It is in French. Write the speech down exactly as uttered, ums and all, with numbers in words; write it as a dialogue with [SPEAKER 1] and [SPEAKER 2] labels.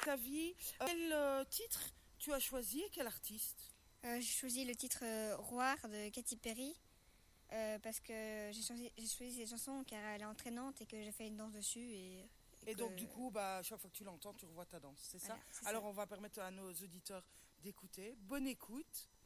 [SPEAKER 1] ta vie. Euh, quel euh, titre tu as choisi et quel artiste?
[SPEAKER 2] Euh, j'ai choisi le titre euh, Roar de Katy Perry euh, parce que j'ai choisi, j'ai choisi cette chanson car elle est entraînante et que j'ai fait une danse dessus. Et, et
[SPEAKER 1] Et
[SPEAKER 2] que...
[SPEAKER 1] donc du coup, bah, chaque fois que tu l'entends, tu revois ta danse, c'est
[SPEAKER 2] Voilà,
[SPEAKER 1] ça?
[SPEAKER 2] c'est
[SPEAKER 1] Alors
[SPEAKER 2] ça.
[SPEAKER 1] on va permettre à nos auditeurs d'écouter. Bonne écoute.